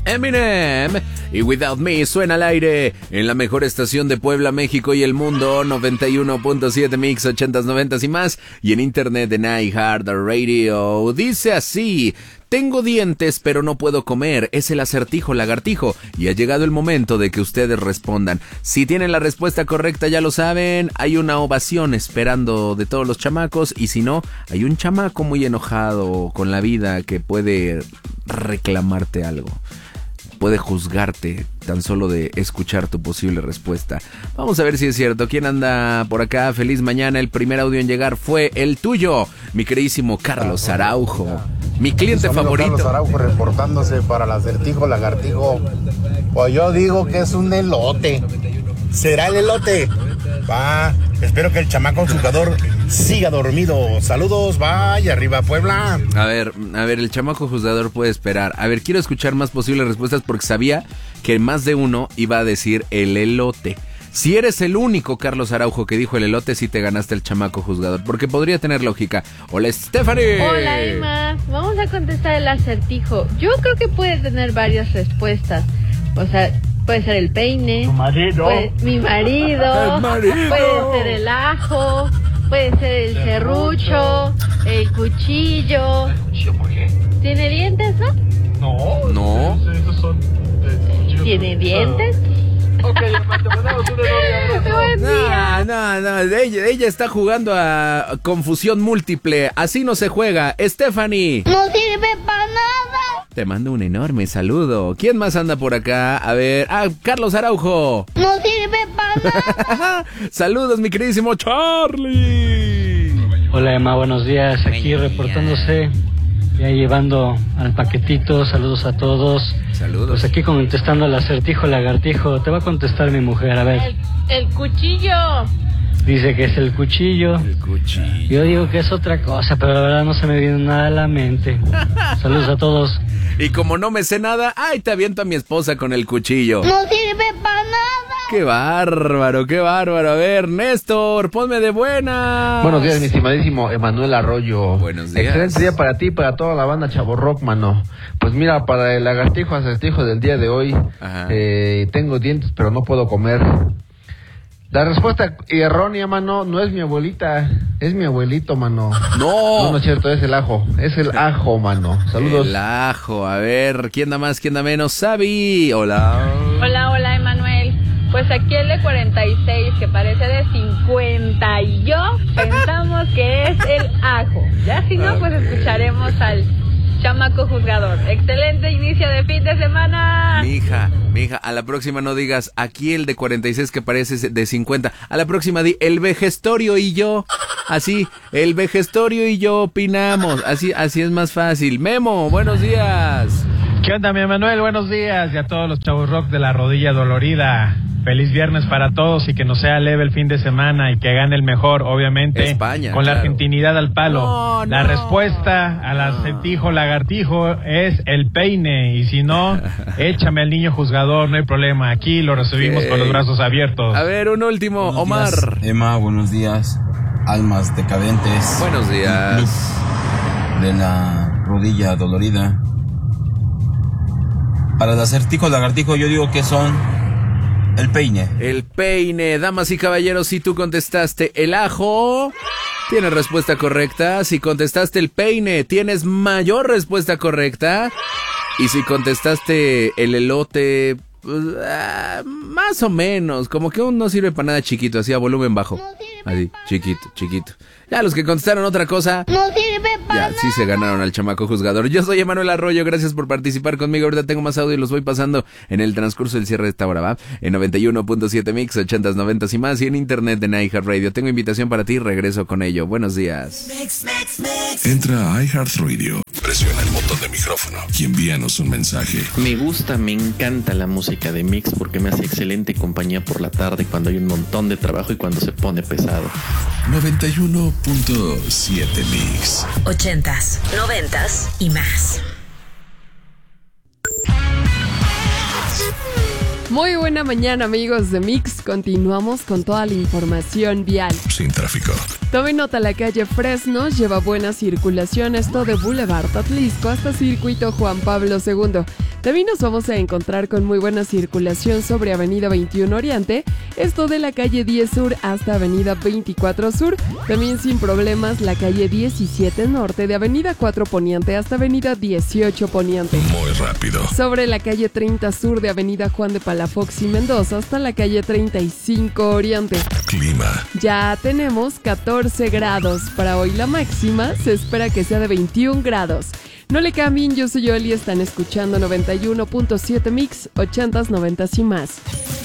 Eminem y Without Me suena al aire en la mejor estación de Puebla, México y el mundo, 91.7 Mix, 80s, 90s y más, y en internet en iHeartRadio. Dice así: tengo dientes pero no puedo comer, es el acertijo lagartijo, y ha llegado el momento de que ustedes respondan. Si tienen la respuesta correcta, ya lo saben, hay una ovación esperando de todos los chamacos, y si no, hay un chamaco muy enojado con la vida que puede reclamarte algo. Puede juzgarte tan solo de escuchar tu posible respuesta. Vamos a ver si es cierto. ¿Quién anda por acá? Feliz mañana. El primer audio en llegar fue el tuyo, mi queridísimo Carlos Araujo. Mi cliente favorito. Carlos Araujo reportándose para el acertijo lagartijo. Pues yo digo que es un elote. ¿Será el elote? Va, espero que el chamaco jugador siga dormido. Saludos, vaya arriba Puebla. A ver, el chamaco juzgador puede esperar. A ver, quiero escuchar más posibles respuestas porque sabía que más de uno iba a decir el elote. Si eres el único, Carlos Araujo, que dijo el elote, sí te ganaste el chamaco juzgador, porque podría tener lógica. Hola, Stephanie. Hola, Emma. Vamos a contestar el acertijo. Yo creo que puede tener varias respuestas. O sea, puede ser el peine. Tu marido. Mi marido. El marido. Puede ser el ajo. Puede ser el serrucho. El cuchillo. ¿El cuchillo por qué? ¿Tiene dientes, no? No. Esos son ¿Tiene dientes? Ok, Emma, te mandamos un enorme Buen día. No, ella está jugando a confusión múltiple. Así no se juega. Stephanie. No sirve para nada. Te mando un enorme saludo. ¿Quién más anda por acá? A ver. Carlos Araujo. No sirve para nada. Saludos, mi queridísimo Charlie. Hola Emma, buenos días. Aquí reportándose, ya llevando al paquetito. Saludos a todos. Saludos. Pues aquí contestando al acertijo lagartijo. Te va a contestar mi mujer, a ver. El cuchillo. Dice que es el cuchillo. El cuchillo. Yo digo que es otra cosa, pero la verdad no se me viene nada a la mente. Saludos a todos. Y como no me sé nada, ¡ay, te aviento a mi esposa con el cuchillo! No sirve para nada. ¡Qué bárbaro, qué bárbaro! A ver, Néstor, ponme de buena. Buenos días, mi estimadísimo Emanuel Arroyo. Buenos días. Excelente día para ti y para toda la banda Chavo Rock, mano. Pues mira, para el lagartijo acertijo del día de hoy, tengo dientes pero no puedo comer. La respuesta errónea, mano, no es mi abuelita, es mi abuelito, mano. No es cierto, es el ajo, mano. Saludos. El ajo, a ver, ¿quién da más, quién da menos? Sabi, hola. Hola, Emanuel. Pues aquí el de 46, que parece de 50, y yo pensamos que es el ajo. Ya si no, pues escucharemos al chamaco juzgador. Excelente inicio de fin de semana. Mija, a la próxima no digas aquí el de 46 que parece de 50. A la próxima di el vejestorio y yo. Así, el vejestorio y yo opinamos. Así es más fácil. Memo, buenos días. ¿Qué onda, mi Emanuel? Buenos días. Y a todos los chavos rock de la rodilla dolorida. Feliz viernes para todos y que nos sea leve el fin de semana y que gane el mejor, obviamente. España, con la claro. argentinidad al palo. La respuesta al acertijo lagartijo es el peine. Y si no, échame al niño juzgador, no hay problema. Aquí lo recibimos con los brazos abiertos. A ver, un último, buenos Omar. Días, Emma, buenos días. Almas decadentes. Buenos días. De la rodilla dolorida. Para el acertijo lagartijo yo digo que son el peine. El peine, damas y caballeros, si tú contestaste el ajo, tienes respuesta correcta. Si contestaste el peine, tienes mayor respuesta correcta. Y si contestaste el elote, pues, más o menos, como que aún no sirve para nada chiquito, así a volumen bajo. Así, chiquito. Ya los que contestaron otra cosa, No sirve para ya, sí se ganaron al chamaco juzgador. Yo soy Emanuel Arroyo, gracias por participar conmigo. Ahorita tengo más audio y los voy pasando en el transcurso del cierre de esta hora, ¿va? En 91.7 Mix, 80s, 90s y más, y en internet en iHeartRadio. Tengo invitación para ti y regreso con ello. Buenos días. Entra a iHeartRadio, presiona el botón de micrófono y envíanos un mensaje. Me encanta la música de Mix porque me hace excelente compañía por la tarde cuando hay un montón de trabajo y cuando se pone pesado. 91.7 Mix. 80s, 90s y más. Muy buena mañana, amigos de Mix. Continuamos con toda la información vial. Sin tráfico. Tome nota, la calle Fresno lleva buena circulación, esto de Boulevard Atlisco hasta Circuito Juan Pablo II. También nos vamos a encontrar con muy buena circulación sobre Avenida 21 Oriente, esto de la calle 10 Sur hasta Avenida 24 Sur. También sin problemas la calle 17 Norte de Avenida 4 Poniente hasta Avenida 18 Poniente. Muy rápido. Sobre la calle 30 Sur de Avenida Juan de Palafox y Mendoza hasta la calle 35 Oriente. Clima. Ya tenemos 14 grados. Para hoy la máxima se espera que sea de 21 grados. No le cambien, yo soy Yoli, están escuchando 91.7 Mix, 80s, 90s y más.